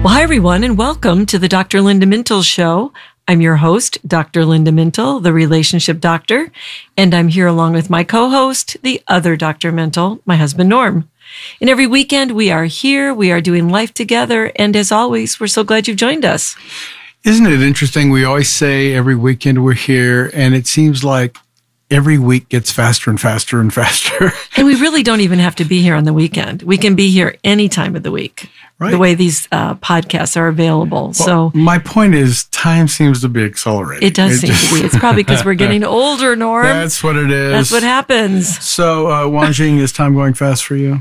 Well, hi, everyone, and welcome to the Dr. Linda Mintle Show. I'm your host, Dr. Linda Mintle, the relationship doctor, and I'm here along with my co-host, the other Dr. Mintle, my husband, Norm. And every weekend we are here, we are doing life together, and as always, we're so glad you've joined us. Isn't it interesting? We always say every weekend we're here, and it seems like every week gets faster and faster and faster. And we really don't even have to be here on the weekend. We can be here any time of the week. Right. The way these podcasts are available. Well, so my point is, time seems to be accelerating. It does seem to be. It's probably because we're getting older, Norm. That's what it is. That's what happens. So, Wanjing, is time going fast for you?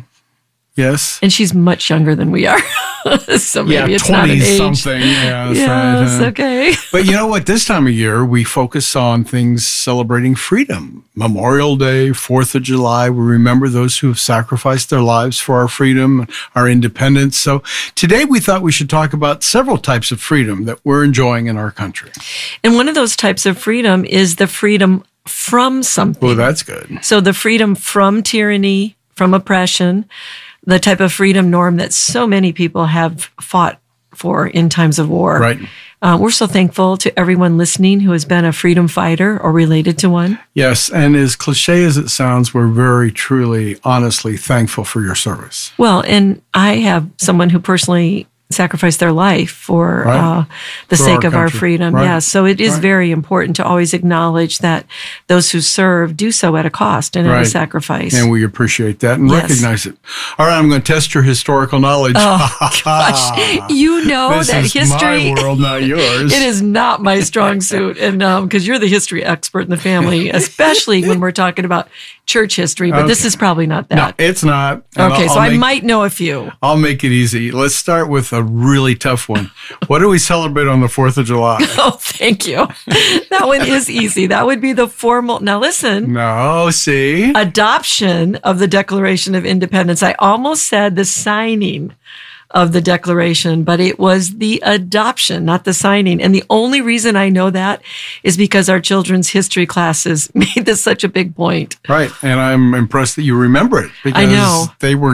Yes. And she's much younger than we are. So maybe it's not an age. 20-something. Yeah, that's yes, right. Okay. But you know what? This time of year, we focus on things celebrating freedom. Memorial Day, 4th of July, we remember those who have sacrificed their lives for our freedom, our independence. So today we thought we should talk about several types of freedom that we're enjoying in our country. And one of those types of freedom is the freedom from something. Oh, that's good. So the freedom from tyranny, from oppression, the type of freedom, Norm, that so many people have fought for in times of war. Right. We're so thankful to everyone listening who has been a freedom fighter or related to one. Yes, and as cliche as it sounds, we're very, truly, honestly thankful for your service. Well, and I have someone who personally sacrificed their life for the sake of our freedom. Right. Yeah, so it is very important to always acknowledge that those who serve do so at a cost and at a sacrifice. And we appreciate that and recognize it. All right, I'm going to test your historical knowledge. Oh, gosh. You know this that is history. my world, not yours. It is not my strong suit. And because you're the history expert in the family, especially when we're talking about church history, but this is probably not that. No, it's not. And okay, I might know a few. I'll make it easy. Let's start with a really tough one. What do we celebrate on the 4th of July? Oh, thank you. That one is easy. That would be the formal, now listen. No, see? Adoption of the Declaration of Independence. I almost said the signing of the Declaration, but it was the adoption, not the signing. And the only reason I know that is because our children's history classes made this such a big point. Right. And I'm impressed that you remember it. Because I know. They were,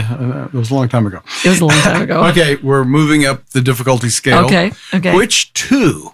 it was a long time ago. It was a long time ago. Okay. We're moving up the difficulty scale. Okay. Which two,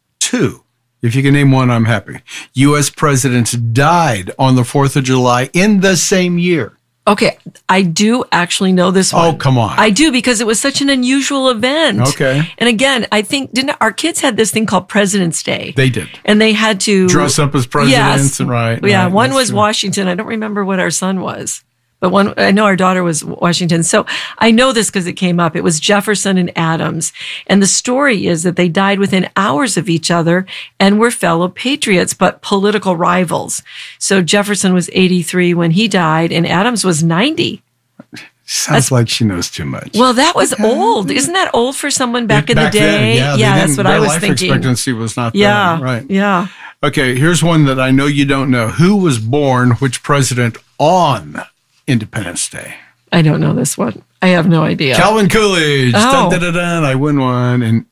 if you can name one, I'm happy, U.S. presidents died on the 4th of July in the same year? Okay, I do actually know this one. Oh, come on. I do, because it was such an unusual event. Okay. And again, I think, didn't our kids had this thing called President's Day? They did. And they had to dress up as presidents. Yes. Right. Yeah, right, one was true. Washington. I don't remember what our son was. But one, I know our daughter was Washington. So I know this because it came up. It was Jefferson and Adams. And the story is that they died within hours of each other and were fellow patriots, but political rivals. So Jefferson was 83 when he died and Adams was 90. Sounds like she knows too much. Well, that was old. Isn't that old for someone back in the day? Then, that's what I was thinking. Their life expectancy was not that. Right. Yeah. Okay, here's one that I know you don't know. Who was born, which president on Independence Day? I don't know this one. I have no idea. Calvin Coolidge. Oh. Dun, dun, dun, dun, I win one in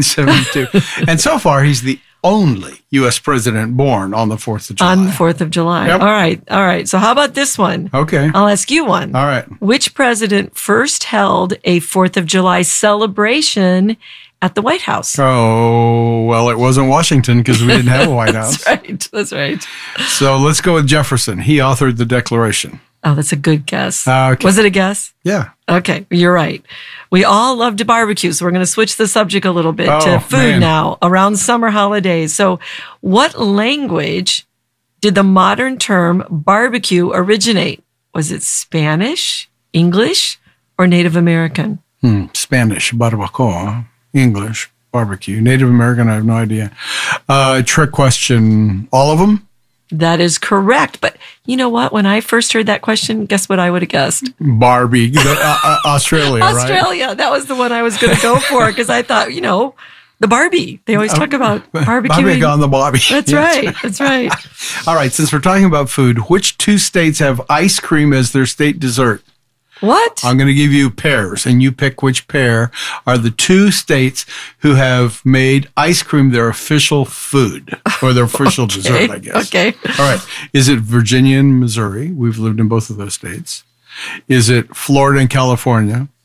1872. And so far, he's the only U.S. president born on the 4th of July. On the 4th of July. Yep. All right. So how about this one? Okay. I'll ask you one. All right. Which president first held a 4th of July celebration at the White House? Oh, well, it wasn't Washington because we didn't have a White House. That's right. So let's go with Jefferson. He authored the Declaration. Oh, that's a good guess. Okay. Was it a guess? Yeah. Okay, you're right. We all love to barbecue, so we're going to switch the subject a little bit to food now around summer holidays. So what language did the modern term barbecue originate? Was it Spanish, English, or Native American? Spanish, barbacoa. English, barbecue. Native American, I have no idea. Trick question. All of them? That is correct. But you know what? When I first heard that question, guess what I would have guessed? Barbie. Australia, right? Australia. That was the one I was going to go for because I thought, the Barbie. They always talk about barbecuing. Barbie on the Barbie. That's right. That's right. All right. Since we're talking about food, which two states have ice cream as their state dessert? What? I'm going to give you pairs, and you pick which pair are the two states who have made ice cream their official food or their official dessert, I guess. Okay. All right. Is it Virginia and Missouri? We've lived in both of those states. Is it Florida and California?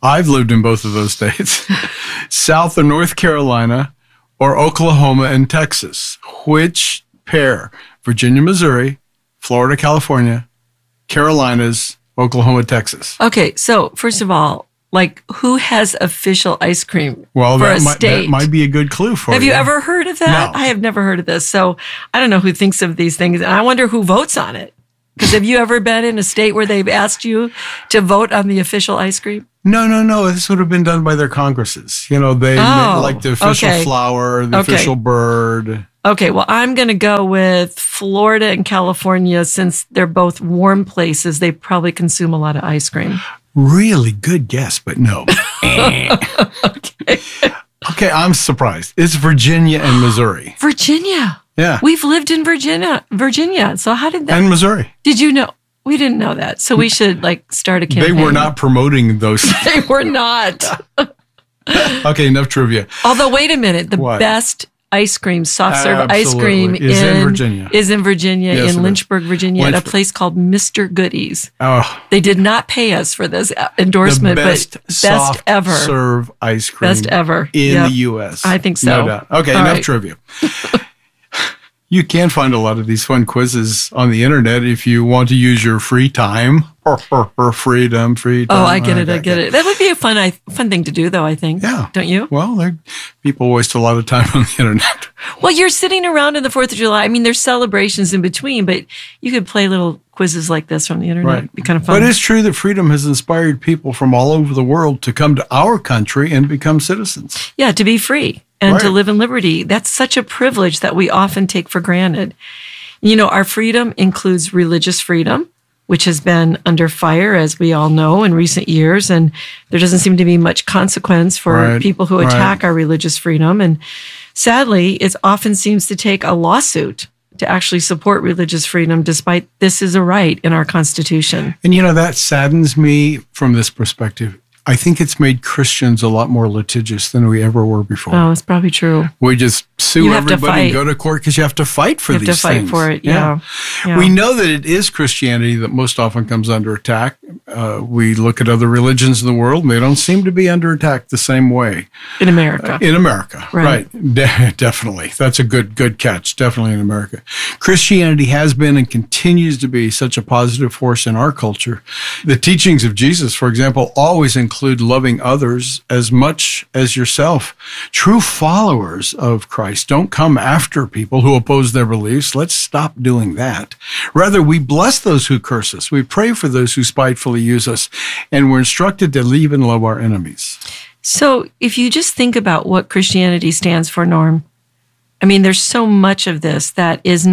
I've lived in both of those states. South or North Carolina or Oklahoma and Texas. Which pair? Virginia, Missouri, Florida, California, Carolinas, Oklahoma, Texas. Okay, so first of all, like, who has official ice cream Well, for a that state? might be a good clue for you. Have you ever heard of that? No. I have never heard of this. So I don't know who thinks of these things. And I wonder who votes on it. Because have you ever been in a state where they've asked you to vote on the official ice cream? No. This would have been done by their Congresses. You know, they like the official okay. flower, the Okay. official bird. Okay, well, I'm going to go with Florida and California since they're both warm places. They probably consume a lot of ice cream. Really good guess, but no. Okay, I'm surprised. It's Virginia and Missouri. Virginia. Yeah. We've lived in Virginia. So how did that? And Missouri. Did you know? We didn't know that. So we should like start a campaign. They were not promoting those. They were not. Okay, enough trivia. Although, wait a minute. The What? best ice cream, soft serve ice cream Absolutely. Is in Virginia. Is in Virginia, Yes, it is. in Lynchburg, Virginia, at a Lynchburg. place called Mr. Goodies. Oh, They did not pay us for this the endorsement, best but best soft ever. serve ice cream Best ever. in Yep. the U.S. I think so. No doubt. Okay, All enough right. trivia. You can find a lot of these fun quizzes on the internet if you want to use your free time. Freedom, free time. Oh, I get it. That would be a fun thing to do, though, I think. Yeah. Don't you? Well, people waste a lot of time on the internet. Well, you're sitting around on the 4th of July. I mean, there's celebrations in between, but you could play little quizzes like this from the internet. Right. It'd be kind of fun. But it's true that freedom has inspired people from all over the world to come to our country and become citizens. Yeah, to be free and to Right. live in liberty. That's such a privilege that we often take for granted. You know, our freedom includes religious freedom, which has been under fire, as we all know, in recent years. And there doesn't seem to be much consequence for Right, people who right. attack our religious freedom. And sadly, it often seems to take a lawsuit to actually support religious freedom, despite this is a right in our Constitution. And that saddens me from this perspective. I think it's made Christians a lot more litigious than we ever were before. Oh, it's probably true. We just sue You have to everybody and fight. go to court because you have to fight for You have these to fight things. for it, yeah. Yeah. We know that it is Christianity that most often comes under attack. We look at other religions in the world, and they don't seem to be under attack the same way. In America. In America, Right. Definitely. That's a good catch. Definitely in America. Christianity has been and continues to be such a positive force in our culture. The teachings of Jesus, for example, always include loving others as much as yourself. True followers of Christ don't come after people who oppose their beliefs. Let's stop doing that. Rather, we bless those who curse us. We pray for those who spitefully use us. And we're instructed to leave and love our enemies. So if you just think about what Christianity stands for, Norm, I mean, there's so much of this that it's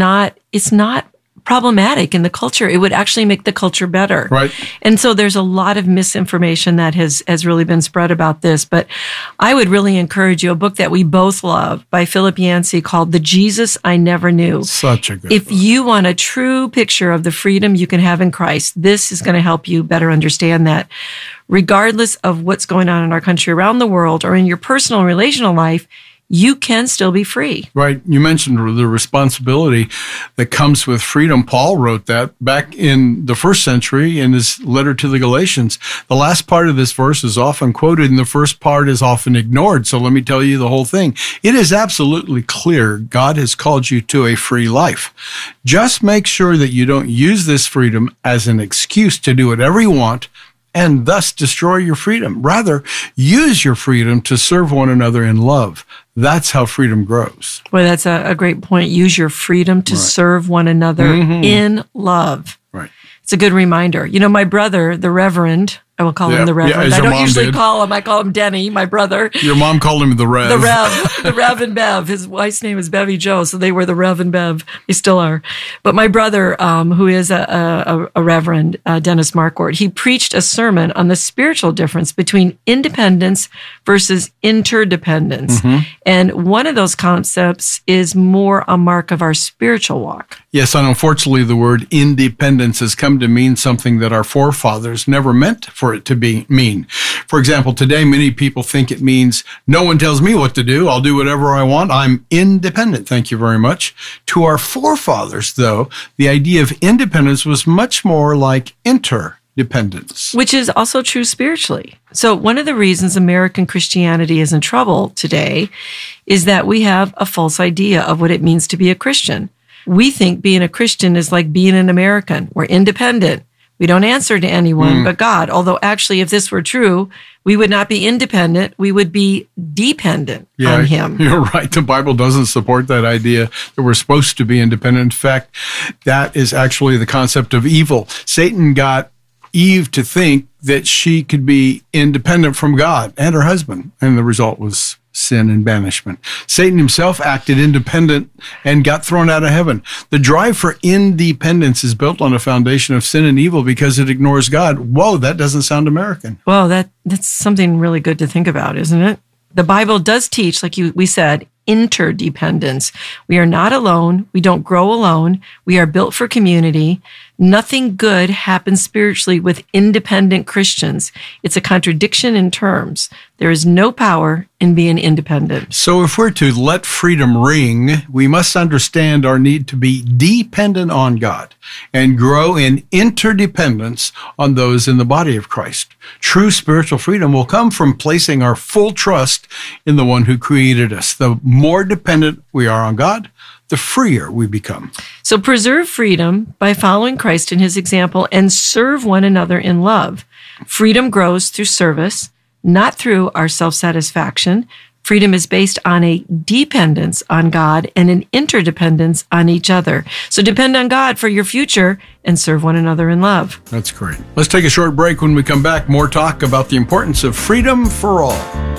not problematic in the culture. It would actually make the culture better. Right. And so there's a lot of misinformation that has really been spread about this. But I would really encourage you, a book that we both love by Philip Yancey called The Jesus I Never Knew. Such a good If book. you want a true picture of the freedom you can have in Christ, this is going to help you better understand that. Regardless of what's going on in our country, around the world, or in your personal and relational life, you can still be free. Right. You mentioned the responsibility that comes with freedom. Paul wrote that back in the first century in his letter to the Galatians. The last part of this verse is often quoted and the first part is often ignored. So let me tell you the whole thing. It is absolutely clear God has called you to a free life. Just make sure that you don't use this freedom as an excuse to do whatever you want and thus destroy your freedom. Rather, use your freedom to serve one another in love. That's how freedom grows. Boy, that's a great point. Use your freedom to serve one another in love. Right. It's a good reminder. You know, my brother, the Reverend, I will call him the Reverend. as I your don't mom usually did. call him. I call him Denny, my brother. Your mom called him the Rev. The Rev and Bev. His wife's name is Bevy Joe, so they were the Rev and Bev. They still are. But my brother, who is a Reverend, Dennis Marquardt, he preached a sermon on the spiritual difference between independence versus interdependence. Mm-hmm. And one of those concepts is more a mark of our spiritual walk. Yes, and unfortunately, the word independence has come to mean something that our forefathers never meant for it to mean. For example, today, many people think it means no one tells me what to do. I'll do whatever I want. I'm independent. Thank you very much. To our forefathers, though, the idea of independence was much more like interdependence. dependence. Which is also true spiritually. So one of the reasons American Christianity is in trouble today is that we have a false idea of what it means to be a Christian. We think being a Christian is like being an American. We're independent. We don't answer to anyone but God. Although actually, if this were true, we would not be independent. We would be dependent on Him. You're right. The Bible doesn't support that idea that we're supposed to be independent. In fact, that is actually the concept of evil. Satan got Eve to think that she could be independent from God and her husband, and the result was sin and banishment. Satan himself acted independent and got thrown out of heaven. The drive for independence is built on a foundation of sin and evil because it ignores God. Whoa, that doesn't sound American. Well, that's something really good to think about, isn't it? The Bible does teach, like we said, interdependence. We are not alone. We don't grow alone. We are built for community. Nothing good happens spiritually with independent Christians. It's a contradiction in terms. There is no power in being independent. So if we're to let freedom ring, we must understand our need to be dependent on God and grow in interdependence on those in the body of Christ. True spiritual freedom will come from placing our full trust in the one who created us. The more dependent we are on God, the freer we become. So preserve freedom by following Christ in His example and serve one another in love. Freedom grows through service, not through our self-satisfaction. Freedom is based on a dependence on God and an interdependence on each other. So depend on God for your future and serve one another in love. That's great. Let's take a short break. When we come back, more talk about the importance of freedom for all.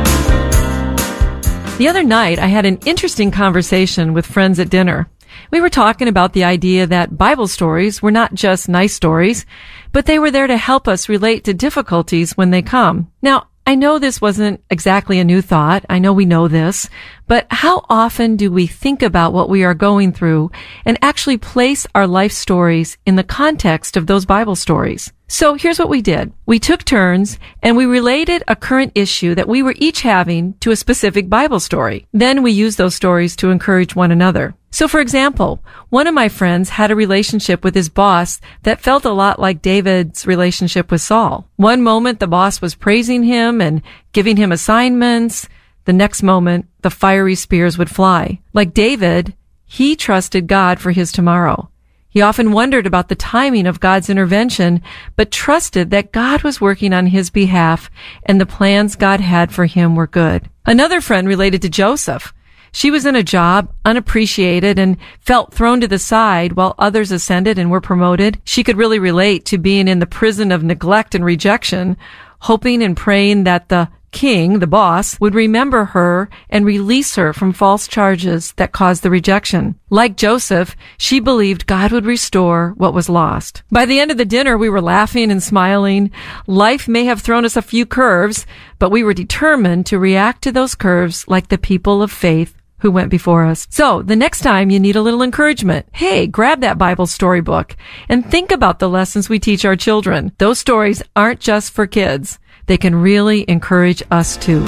The other night, I had an interesting conversation with friends at dinner. We were talking about the idea that Bible stories were not just nice stories, but they were there to help us relate to difficulties when they come. Now, I know this wasn't exactly a new thought. I know we know this, but how often do we think about what we are going through and actually place our life stories in the context of those Bible stories? So here's what we did. We took turns and we related a current issue that we were each having to a specific Bible story. Then we used those stories to encourage one another. So for example, one of my friends had a relationship with his boss that felt a lot like David's relationship with Saul. One moment the boss was praising him and giving him assignments. The next moment the fiery spears would fly. Like David, he trusted God for his tomorrow. He often wondered about the timing of God's intervention, but trusted that God was working on his behalf and the plans God had for him were good. Another friend related to Joseph. She was in a job, unappreciated, and felt thrown to the side while others ascended and were promoted. She could really relate to being in the prison of neglect and rejection, hoping and praying that the king, the boss, would remember her and release her from false charges that caused the rejection. Like Joseph, she believed God would restore what was lost. By the end of the dinner, we were laughing and smiling. Life may have thrown us a few curves, but we were determined to react to those curves like the people of faith who went before us. So the next time you need a little encouragement, hey, grab that Bible storybook and think about the lessons we teach our children. Those stories aren't just for kids. They can really encourage us too.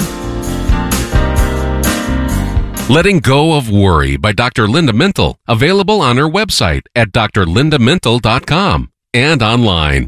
Letting Go of Worry by Dr. Linda Mintle. Available on her website at drlindamintle.com and online.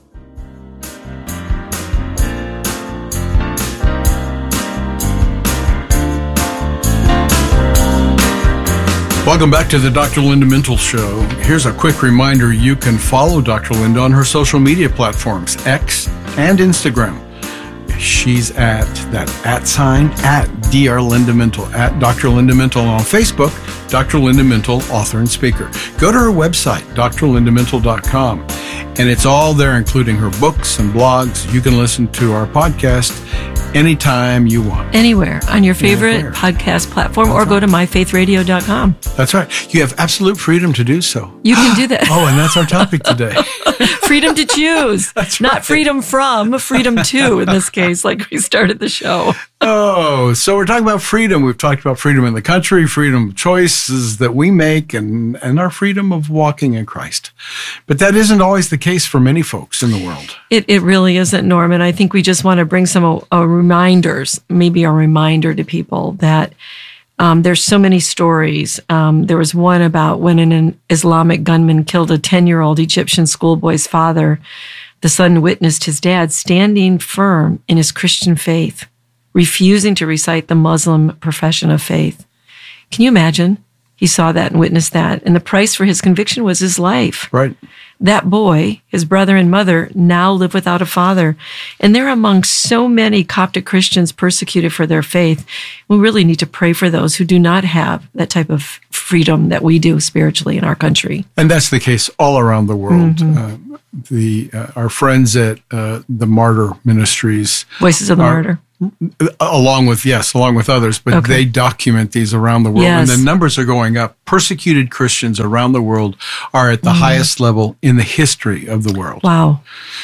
Welcome back to the Dr. Linda Mintle Show. Here's a quick reminder. You can follow Dr. Linda on her social media platforms, X and Instagram. She's at that @ at Dr. Linda Mintle, at Dr. Linda Mintle on Facebook, Dr. Linda Mintle, author and speaker. Go to her website, drlindamintle.com, and it's all there, including her books and blogs. You can listen to our podcast anytime you want. Anywhere on your favorite podcast platform. That's or go to myfaithradio.com. That's right. You have absolute freedom to do so. You can do that. Oh, and that's our topic today. Freedom to choose. That's Not right. freedom from, freedom to in this case, like we started the show. Oh, so we're talking about freedom. We've talked about freedom in the country, freedom of choices that we make, and our freedom of walking in Christ. But that isn't always the case for many folks in the world. It really isn't, Norman. I think we just want to bring some reminders, maybe a reminder to people that there's so many stories. There was one about when an Islamic gunman killed a 10-year-old Egyptian schoolboy's father. The son witnessed his dad standing firm in his Christian faith, refusing to recite the Muslim profession of faith. Can you imagine? He saw that and witnessed that. And the price for his conviction was his life. Right. That boy, his brother and mother, now live without a father. And they're among so many Coptic Christians persecuted for their faith. We really need to pray for those who do not have that type of freedom that we do spiritually in our country. And that's the case all around the world. Our friends at the Martyr Ministries. Voices of the Martyr. Along with others, but they document these around the world. Yes. And the numbers are going up. Persecuted Christians around the world are at the highest level in the history of the world. Wow.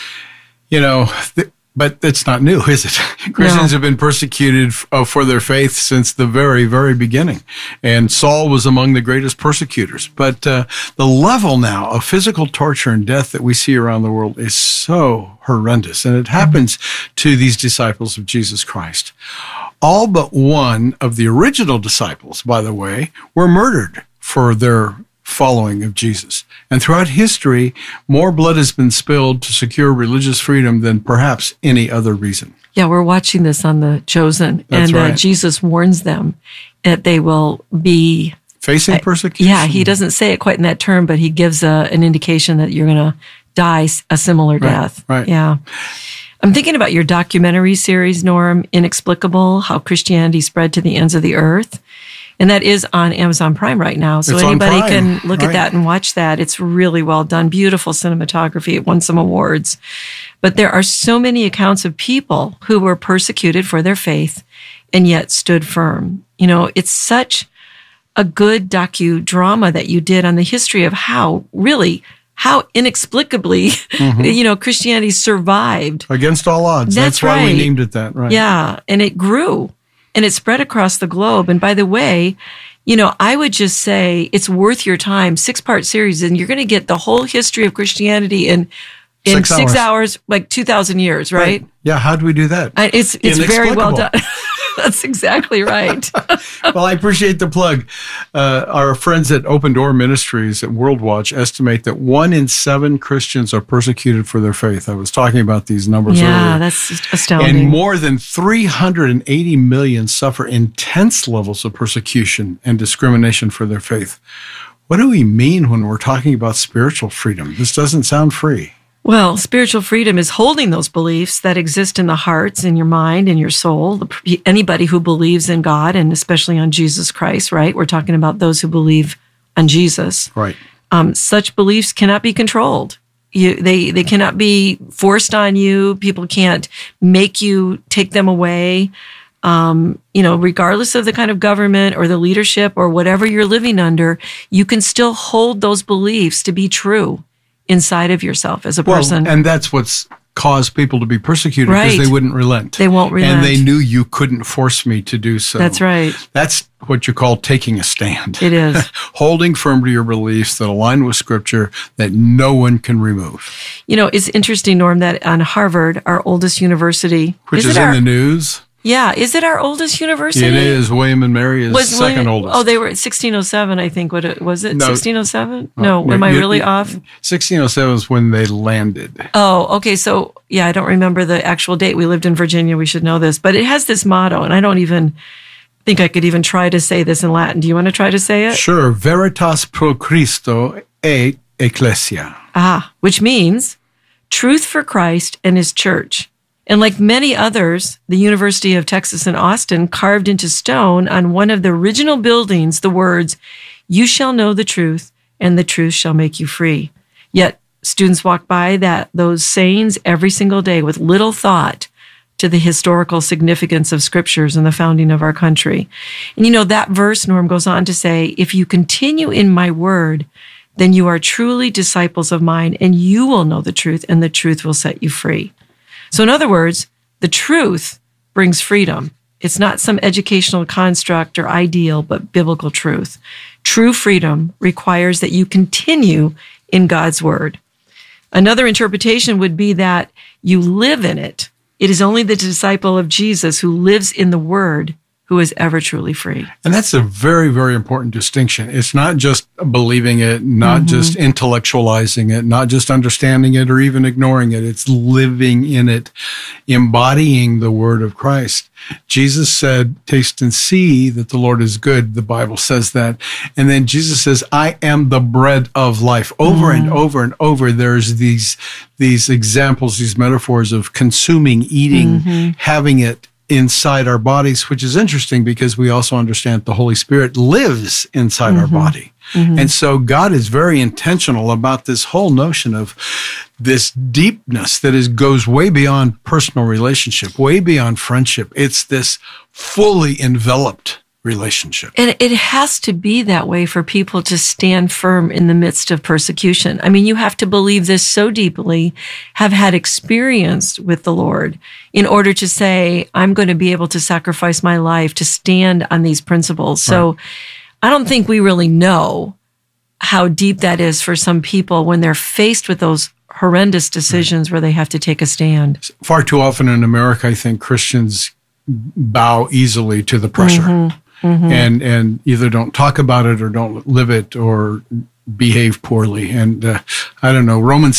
But it's not new, is it? Christians have been persecuted for their faith since the very, very beginning. And Saul was among the greatest persecutors. But the level now of physical torture and death that we see around the world is so horrendous. And it happens to these disciples of Jesus Christ. All but one of the original disciples, by the way, were murdered for their following of Jesus. And throughout history, more blood has been spilled to secure religious freedom than perhaps any other reason. Yeah, we're watching this on The Chosen. That's and right. Jesus warns them that they will be facing persecution. Yeah, he doesn't say it quite in that term, but he gives an indication that you're going to die a similar death. Right. Yeah. I'm thinking about your documentary series, Norm, Inexplicable, How Christianity Spread to the Ends of the Earth. And that is on Amazon Prime right now. So It's anybody on Prime. can look at that and watch that. It's really well done. Beautiful cinematography. It won some awards. But there are so many accounts of people who were persecuted for their faith and yet stood firm. It's such a good docudrama that you did on the history of how inexplicably, Christianity survived. Against all odds. That's why we right. named it that, right? Yeah, and it grew. And it spread across the globe. And by the way, I would just say it's worth your time, 6-part series, and you're going to get the whole history of Christianity in 6 hours, like 2,000 years, right? Yeah, how do we do that? It's very well done. That's exactly right. Well, I appreciate the plug. Our friends at Open Door Ministries at World Watch estimate that 1 in 7 Christians are persecuted for their faith. I was talking about these numbers earlier. Yeah, that's just astounding. And more than 380 million suffer intense levels of persecution and discrimination for their faith. What do we mean when we're talking about spiritual freedom? This doesn't sound free. Well, spiritual freedom is holding those beliefs that exist in the hearts, in your mind, in your soul. Anybody who believes in God, and especially on Jesus Christ, right? We're talking about those who believe on Jesus. Right. Such beliefs cannot be controlled. They cannot be forced on you. People can't make you take them away. Regardless of the kind of government or the leadership or whatever you're living under, you can still hold those beliefs to be true inside of yourself as a person. And that's what's caused people to be persecuted, Right. because they wouldn't relent. They won't relent. And they knew you couldn't force me to do so. That's right. That's what you call taking a stand. It is. Holding firm to your beliefs that align with Scripture that no one can remove. It's interesting, Norm, that on Harvard, our oldest university, Which is in the news. Yeah, is it our oldest university? It is. William and Mary is second oldest. Oh, they were at 1607, I think. Was it No. 1607? No, am I really off? 1607 is when they landed. Oh, okay. So, yeah, I don't remember the actual date. We lived in Virginia. We should know this. But it has this motto, and I don't even think I could even try to say this in Latin. Do you want to try to say it? Sure. Veritas pro Christo e Ecclesia. Which means truth for Christ and his church. And like many others, the University of Texas in Austin carved into stone on one of the original buildings the words, "You shall know the truth, and the truth shall make you free." Yet students walk by those sayings every single day with little thought to the historical significance of scriptures and the founding of our country. And that verse, Norm, goes on to say, "If you continue in my word, then you are truly disciples of mine, and you will know the truth, and the truth will set you free." So in other words, the truth brings freedom. It's not some educational construct or ideal, but biblical truth. True freedom requires that you continue in God's word. Another interpretation would be that you live in it. It is only the disciple of Jesus who lives in the word who is ever truly free. And that's a very, very important distinction. It's not just believing it, not just intellectualizing it, not just understanding it or even ignoring it. It's living in it, embodying the word of Christ. Jesus said, taste and see that the Lord is good. The Bible says that. And then Jesus says, I am the bread of life. Over and over and over, there's these examples, these metaphors of consuming, eating, having it inside our bodies, which is interesting because we also understand the Holy Spirit lives inside our body. And so God is very intentional about this whole notion of this deepness that goes way beyond personal relationship, way beyond friendship. It's this fully enveloped relationship. And it has to be that way for people to stand firm in the midst of persecution. I mean, you have to believe this so deeply, have had experience with the Lord in order to say, I'm going to be able to sacrifice my life to stand on these principles. So I don't think we really know how deep that is for some people when they're faced with those horrendous decisions where they have to take a stand. Far too often in America, I think Christians bow easily to the pressure. And either don't talk about it or don't live it or behave poorly. And I don't know, Romans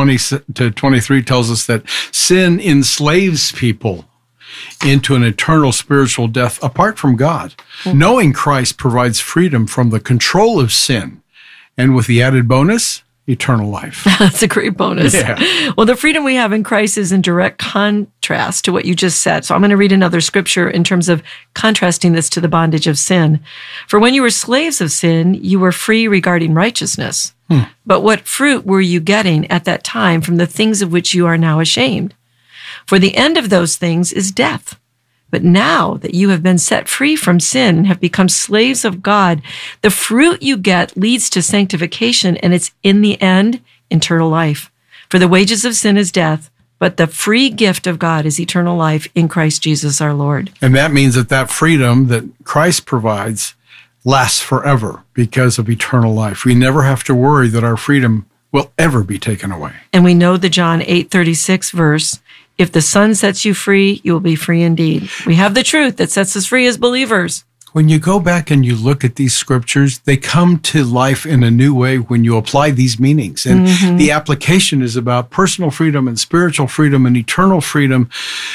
6:20-23 tells us that sin enslaves people into an eternal spiritual death apart from God. Knowing Christ provides freedom from the control of sin. And with the added bonus, eternal life. That's a great bonus. Yeah. Well, the freedom we have in Christ is in direct contrast to what you just said. So I'm going to read another scripture in terms of contrasting this to the bondage of sin. For when you were slaves of sin, you were free regarding righteousness. But what fruit were you getting at that time from the things of which you are now ashamed? For the end of those things is death. But now that you have been set free from sin and have become slaves of God, the fruit you get leads to sanctification, and it's in the end, eternal life. For the wages of sin is death, but the free gift of God is eternal life in Christ Jesus our Lord. And that means that freedom that Christ provides lasts forever because of eternal life. We never have to worry that our freedom will ever be taken away. And we know the John 8:36 verse, if the Son sets you free, you will be free indeed. We have the truth that sets us free as believers. When you go back and you look at these scriptures, they come to life in a new way when you apply these meanings. And the application is about personal freedom and spiritual freedom and eternal freedom.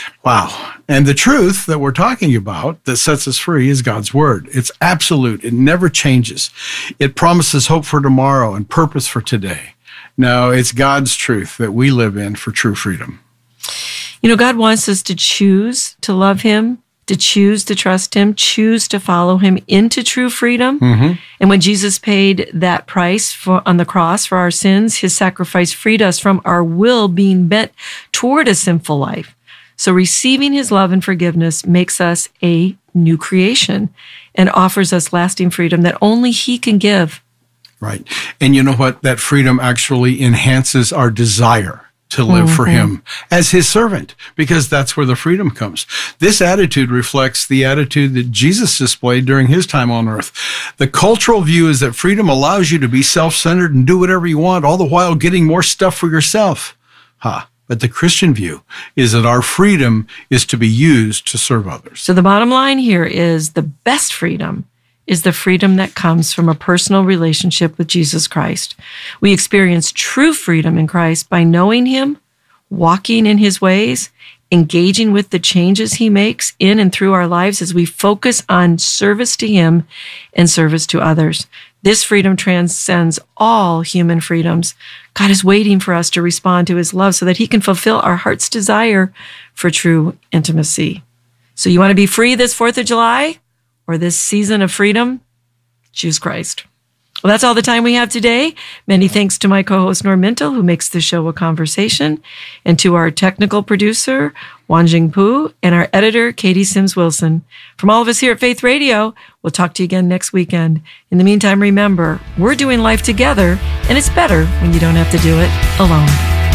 Wow. And the truth that we're talking about that sets us free is God's word. It's absolute. It never changes. It promises hope for tomorrow and purpose for today. No, it's God's truth that we live in for true freedom. You know, God wants us to choose to love him, to choose to trust him, choose to follow him into true freedom. And when Jesus paid that price on the cross for our sins, his sacrifice freed us from our will being bent toward a sinful life. So receiving his love and forgiveness makes us a new creation and offers us lasting freedom that only he can give. Right. And you know what? That freedom actually enhances our desire to live for him as his servant, because that's where the freedom comes. This attitude reflects the attitude that Jesus displayed during his time on earth. The cultural view is that freedom allows you to be self-centered and do whatever you want, all the while getting more stuff for yourself. But the Christian view is that our freedom is to be used to serve others. So the bottom line here is the best freedom is the freedom that comes from a personal relationship with Jesus Christ. We experience true freedom in Christ by knowing him, walking in his ways, engaging with the changes he makes in and through our lives as we focus on service to him and service to others. This freedom transcends all human freedoms. God is waiting for us to respond to his love so that he can fulfill our heart's desire for true intimacy. So you want to be free this 4th of July? Or this season of freedom? Choose Christ. Well, that's all the time we have today. Many thanks to my co-host, Norm Mintel, who makes the show a conversation, and to our technical producer, Wanjing Pu, and our editor, Katie Sims-Wilson. From all of us here at Faith Radio, we'll talk to you again next weekend. In the meantime, remember, we're doing life together, and it's better when you don't have to do it alone.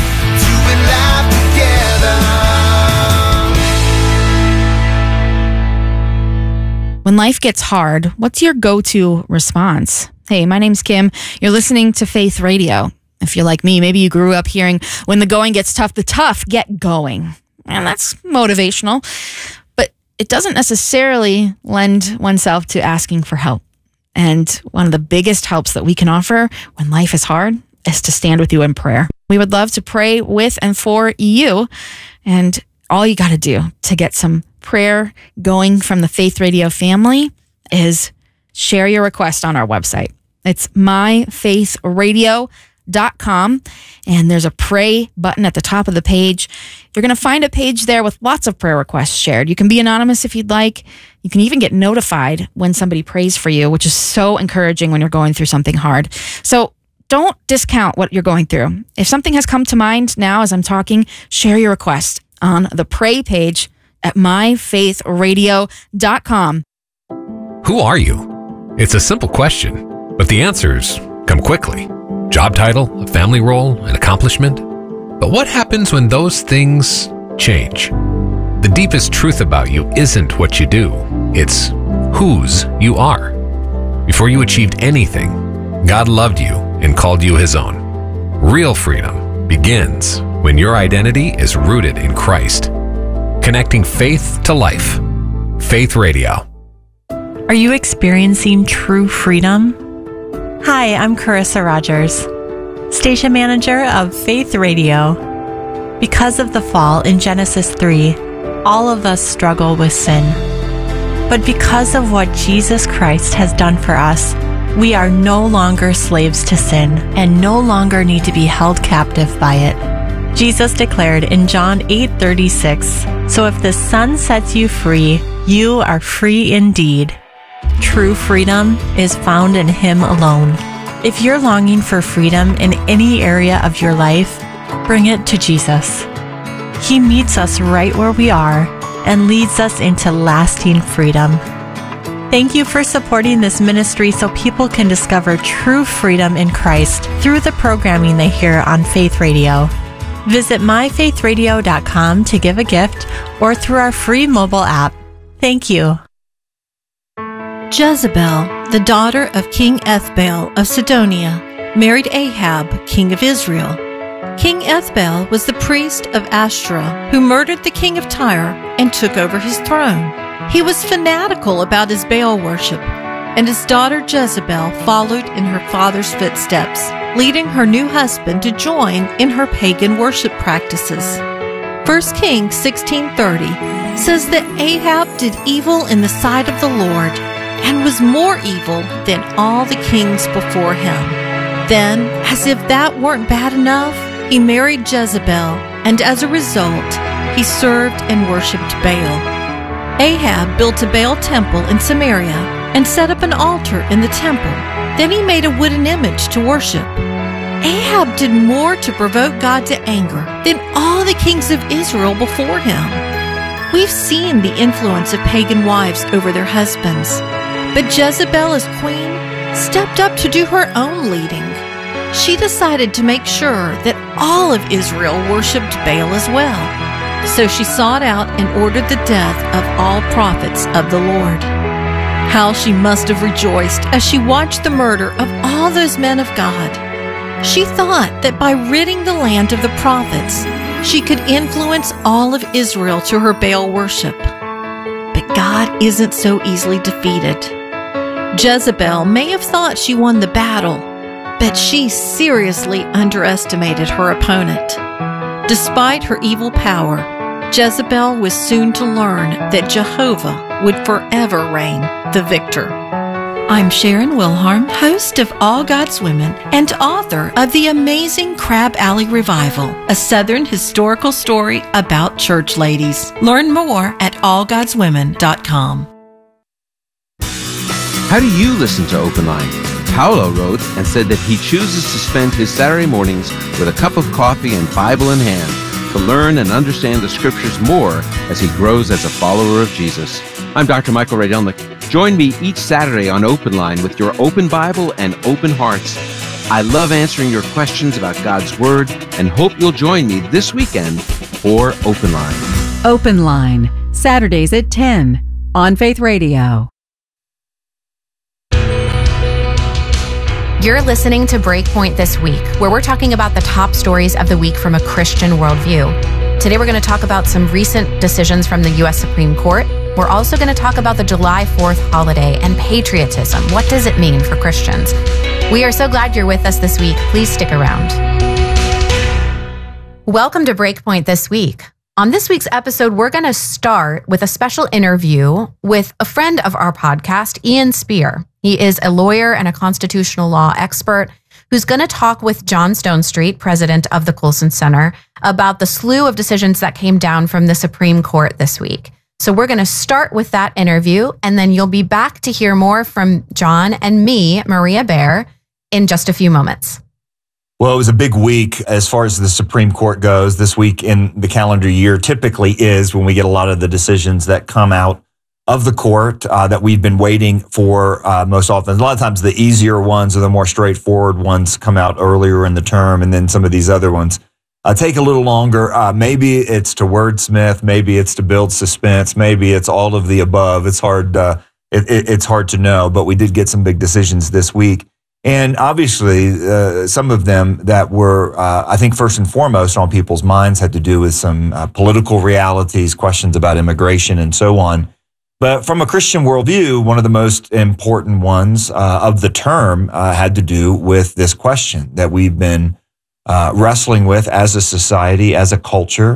Doing life together. When life gets hard, what's your go-to response? Hey, my name's Kim. You're listening to Faith Radio. If you're like me, maybe you grew up hearing, when the going gets tough, the tough get going. And that's motivational. But it doesn't necessarily lend oneself to asking for help. And one of the biggest helps that we can offer when life is hard is to stand with you in prayer. We would love to pray with and for you. And all you got to do to get some prayer going from the Faith Radio family is share your request on our website. It's myfaithradio.com, and there's a pray button at the top of the page. You're going to find a page there with lots of prayer requests shared. You can be anonymous if you'd like. You can even get notified when somebody prays for you, which is so encouraging when you're going through something hard. So don't discount what you're going through. If something has come to mind now as I'm talking, share your request on the pray page at myfaithradio.com. Who are you? It's a simple question, but the answers come quickly. Job title, a family role, an accomplishment. But what happens when those things change? The deepest truth about you isn't what you do. It's whose you are. Before you achieved anything, God loved you and called you His own. Real freedom begins when your identity is rooted in Christ. Connecting faith to life. Faith Radio. Are you experiencing true freedom? Hi, I'm Carissa Rogers, station manager of Faith Radio. Because of the fall in Genesis 3, all of us struggle with sin. But because of what Jesus Christ has done for us, we are no longer slaves to sin and no longer need to be held captive by it. Jesus declared in John 8:36, "So if the Son sets you free, you are free indeed." True freedom is found in Him alone. If you're longing for freedom in any area of your life, bring it to Jesus. He meets us right where we are and leads us into lasting freedom. Thank you for supporting this ministry so people can discover true freedom in Christ through the programming they hear on Faith Radio. Visit myfaithradio.com to give a gift or through our free mobile app. Thank you. Jezebel, the daughter of King Ethbaal of Sidonia, married Ahab, king of Israel. King Ethbaal was the priest of Ashtoreth who murdered the king of Tyre and took over his throne. He was fanatical about his Baal worship, and his daughter Jezebel followed in her father's footsteps, leading her new husband to join in her pagan worship practices. 1 Kings 16:30 says that Ahab did evil in the sight of the Lord and was more evil than all the kings before him. Then, as if that weren't bad enough, he married Jezebel, and as a result, he served and worshipped Baal. Ahab built a Baal temple in Samaria and set up an altar in the temple. Then he made a wooden image to worship. Ahab did more to provoke God to anger than all the kings of Israel before him. We've seen the influence of pagan wives over their husbands, but Jezebel as queen stepped up to do her own leading. She decided to make sure that all of Israel worshipped Baal as well. So she sought out and ordered the death of all prophets of the Lord. How she must have rejoiced as she watched the murder of all those men of God. She thought that by ridding the land of the prophets, she could influence all of Israel to her Baal worship. But God isn't so easily defeated. Jezebel may have thought she won the battle, but she seriously underestimated her opponent. Despite her evil power, Jezebel was soon to learn that Jehovah would forever reign the victor. I'm Sharon Wilharm, host of All God's Women and author of The Amazing Crab Alley Revival, a Southern historical story about church ladies. Learn more at allgodswomen.com. How do you listen to Open Line? Paolo wrote and said that he chooses to spend his Saturday mornings with a cup of coffee and Bible in hand to learn and understand the Scriptures more as he grows as a follower of Jesus. I'm Dr. Michael Rydelnik. Join me each Saturday on Open Line with your open Bible and open hearts. I love answering your questions about God's Word and hope you'll join me this weekend for Open Line. Open Line, Saturdays at 10 on Faith Radio. You're listening to Breakpoint This Week, where we're talking about the top stories of the week from a Christian worldview. Today we're going to talk about some recent decisions from the U.S. Supreme Court, We're also going to talk about the July 4th holiday and patriotism. What does it mean for Christians? We are so glad you're with us this week. Please stick around. Welcome to Breakpoint This Week. On this week's episode, we're going to start with a special interview with a friend of our podcast, Ian Spear. He is a lawyer and a constitutional law expert who's going to talk with John Stonestreet, president of the Colson Center, about the slew of decisions that came down from the Supreme Court this week. So we're going to start with that interview, and then you'll be back to hear more from John and me, Maria Bear, in just a few moments. Well, it was a big week as far as the Supreme Court goes. This week in the calendar year typically is when we get a lot of the decisions that come out of the court that we've been waiting for most often. A lot of times the easier ones or the more straightforward ones come out earlier in the term, and then some of these other ones take a little longer. Maybe it's to wordsmith, maybe it's to build suspense, maybe it's all of the above. It's hard. It's hard to know, but we did get some big decisions this week. And obviously, some of them that were, I think, first and foremost on people's minds had to do with some political realities, questions about immigration, and so on. But from a Christian worldview, one of the most important ones of the term had to do with this question that we've been wrestling with as a society, as a culture,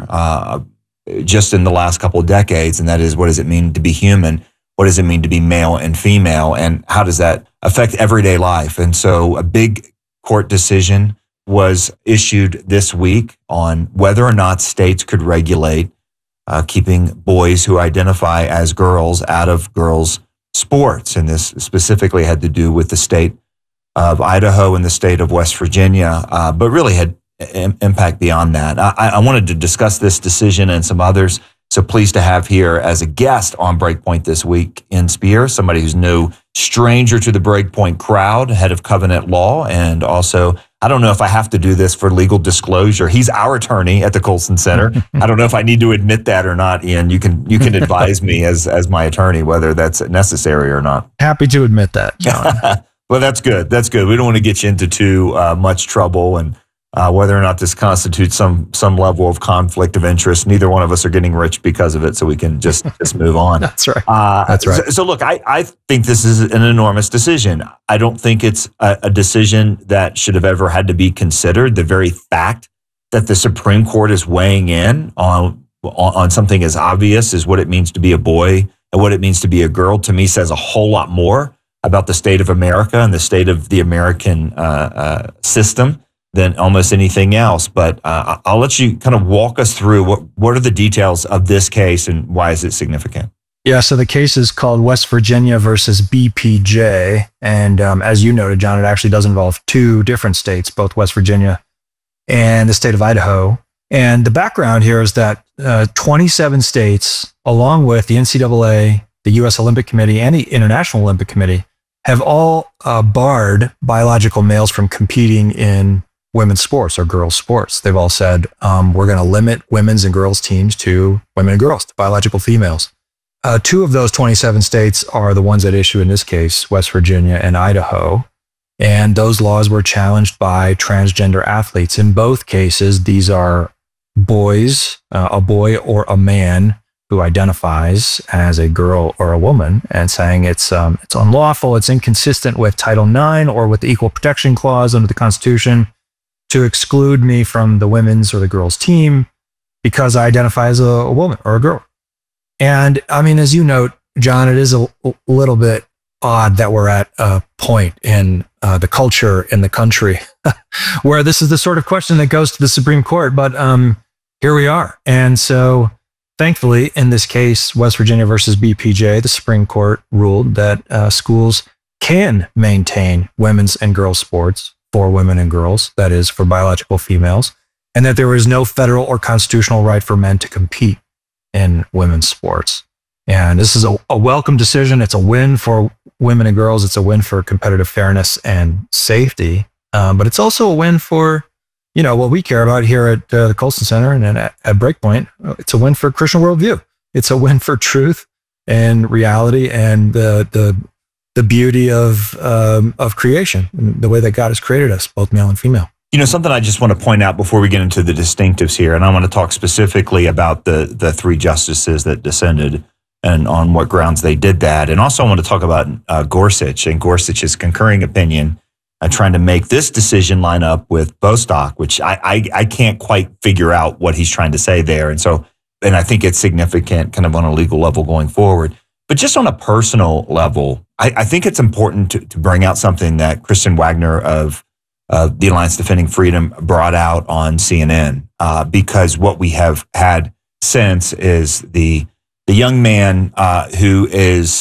just in the last couple of decades, and that is, what does it mean to be human? What does it mean to be male and female? And how does that affect everyday life? And so a big court decision was issued this week on whether or not states could regulate keeping boys who identify as girls out of girls' sports. And this specifically had to do with the state of Idaho and the state of West Virginia, but really had impact beyond that. I wanted to discuss this decision and some others. So pleased to have here as a guest on Breakpoint this week, Ian Spear, somebody who's no stranger to the Breakpoint crowd, head of Covenant Law, and also, I don't know if I have to do this for legal disclosure. He's our attorney at the Colson Center. I don't know if I need to admit that or not, Ian. You can advise me as my attorney whether that's necessary or not. Happy to admit that, John. Well, that's good. That's good. We don't want to get you into too much trouble, and whether or not this constitutes some level of conflict of interest. Neither one of us are getting rich because of it, so we can just move on. That's right. That's right. So look, I think this is an enormous decision. I don't think it's a decision that should have ever had to be considered. The very fact that the Supreme Court is weighing in on something as obvious as what it means to be a boy and what it means to be a girl, to me, says a whole lot more about the state of America and the state of the American system than almost anything else. But I'll let you kind of walk us through what are the details of this case and why is it significant? Yeah, so the case is called West Virginia versus BPJ. And as you noted, John, it actually does involve two different states, both West Virginia and the state of Idaho. And the background here is that 27 states, along with the NCAA, the U.S. Olympic Committee, and the International Olympic Committee, have all barred biological males from competing in women's sports or girls' sports. They've all said, we're going to limit women's and girls' teams to women and girls, to biological females. Two of those 27 states are the ones at issue in this case, West Virginia and Idaho. And those laws were challenged by transgender athletes. In both cases, these are boys, a boy or a man who identifies as a girl or a woman, and saying it's unlawful, it's inconsistent with Title IX or with the Equal Protection Clause under the Constitution to exclude me from the women's or the girls' team because I identify as a woman or a girl. And I mean, as you note, John, it is a little bit odd that we're at a point in the culture in the country where this is the sort of question that goes to the Supreme Court. But here we are. And so thankfully, in this case, West Virginia versus BPJ, the Supreme Court ruled that schools can maintain women's and girls' sports for women and girls, that is, for biological females, and that there is no federal or constitutional right for men to compete in women's sports. And this is a welcome decision. It's a win for women and girls. It's a win for competitive fairness and safety. But it's also a win for, what we care about here at the Colson Center and at Breakpoint. It's a win for Christian worldview. It's a win for truth and reality and the beauty of creation, the way that God has created us, both male and female. Something I just want to point out before we get into the distinctives here, and I want to talk specifically about the three justices that dissented and on what grounds they did that. And also I want to talk about Gorsuch and Gorsuch's concurring opinion, trying to make this decision line up with Bostock, which I can't quite figure out what he's trying to say there. And I think it's significant kind of on a legal level going forward. But just on a personal level, I think it's important to bring out something that Kristen Wagner of the Alliance Defending Freedom brought out on CNN, because what we have had since is the young man who is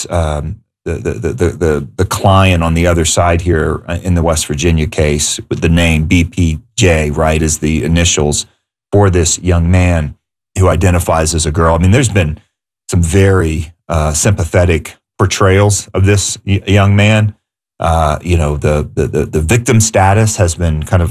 the client on the other side here in the West Virginia case with the name BPJ, right, is the initials for this young man who identifies as a girl. I mean, there's been some very sympathetic portrayals of this young man. The victim status has been kind of